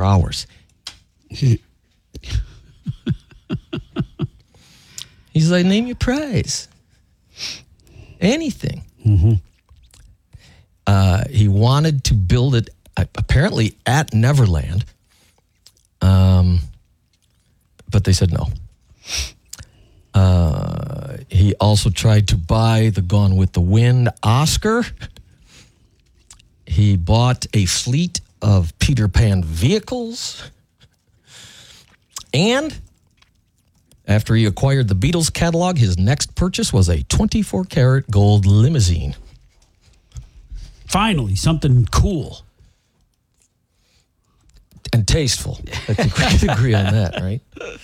hours. He's like, name your prize. Anything. Mm-hmm. He wanted to build it apparently at Neverland. But they said no. He also tried to buy the Gone with the Wind Oscar. He bought a fleet of Peter Pan vehicles. And after he acquired the Beatles catalog, his next purchase was a 24-karat gold limousine. Finally, something cool. And tasteful. I think we could agree on that, right?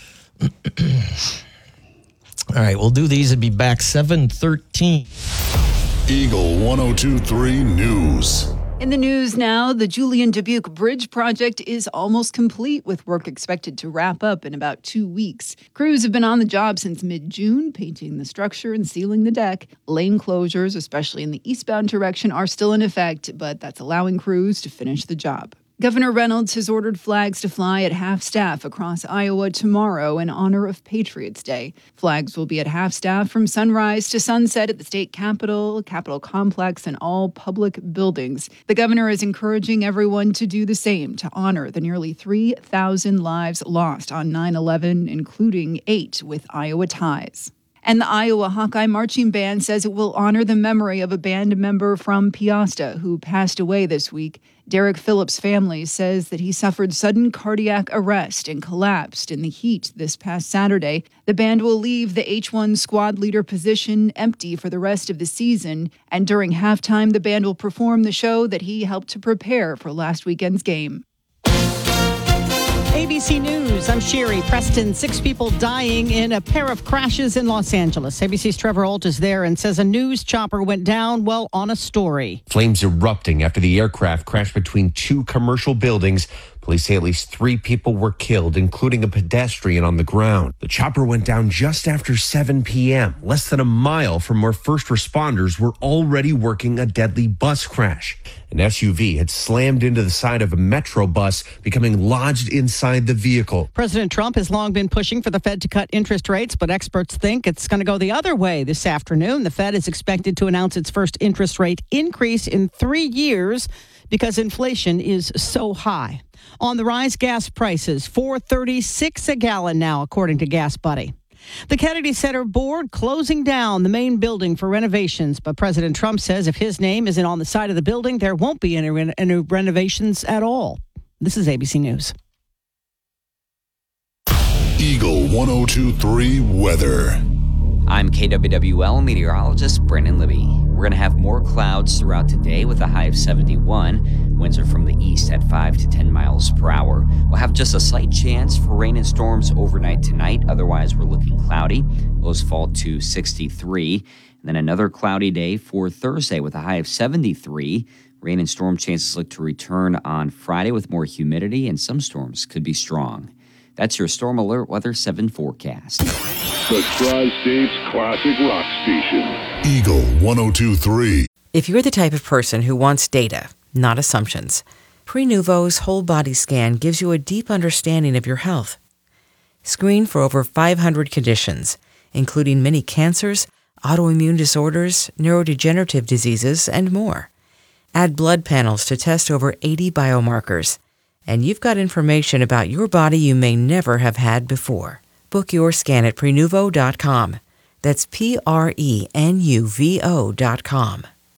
All right, we'll do these and be back 7:13. Eagle 102.3 News. In the news now, the Julian Dubuque Bridge project is almost complete, with work expected to wrap up in about 2 weeks. Crews have been on the job since mid-June, painting the structure and sealing the deck. Lane closures, especially in the eastbound direction, are still in effect, but that's allowing crews to finish the job. Governor Reynolds has ordered flags to fly at half-staff across Iowa tomorrow in honor of Patriots Day. Flags will be at half-staff from sunrise to sunset at the state capitol, Capitol complex, and all public buildings. The governor is encouraging everyone to do the same to honor the nearly 3,000 lives lost on 9/11, including 8 with Iowa ties. And the Iowa Hawkeye Marching Band says it will honor the memory of a band member from Peosta who passed away this week. Derek Phillips' family says that he suffered sudden cardiac arrest and collapsed in the heat this past Saturday. The band will leave the H1 squad leader position empty for the rest of the season, and during halftime, the band will perform the show that he helped to prepare for last weekend's game. ABC News, I'm Sherry Preston. 6 people dying in a pair of crashes in Los Angeles. ABC's Trevor Holt is there and says a news chopper went down, well, on a story. Flames erupting after the aircraft crashed between 2 commercial buildings. Police say at least 3 people were killed, including a pedestrian on the ground. The chopper went down just after 7 p.m., less than a mile from where first responders were already working a deadly bus crash. An SUV had slammed into the side of a Metro bus, becoming lodged inside the vehicle. President Trump has long been pushing for the Fed to cut interest rates, but experts think it's going to go the other way this afternoon. The Fed is expected to announce its first interest rate increase in 3 years because inflation is so high. On the rise, gas prices, $4.36 a gallon now, according to Gas Buddy. The Kennedy Center board closing down the main building for renovations, but President Trump says if his name isn't on the side of the building, there won't be any renovations at all. This is ABC News. Eagle 102.3 weather. I'm KWWL meteorologist Brandon Libby. We're going to have more clouds throughout today with a high of 71. Winds are from the east at 5 to 10 miles per hour. We'll have just a slight chance for rain and storms overnight tonight. Otherwise, we're looking cloudy. Lows fall to 63. And then another cloudy day for Thursday with a high of 73. Rain and storm chances look to return on Friday with more humidity, and some storms could be strong. That's your Storm Alert Weather 7 forecast. The Tri-State's classic rock station. Eagle 102.3. If you're the type of person who wants data, not assumptions, Prenuvo's whole body scan gives you a deep understanding of your health. Screen for over 500 conditions, including many cancers, autoimmune disorders, neurodegenerative diseases, and more. Add blood panels to test over 80 biomarkers. And you've got information about your body you may never have had before. Book your scan at Prenuvo.com. That's Prenuvo.com.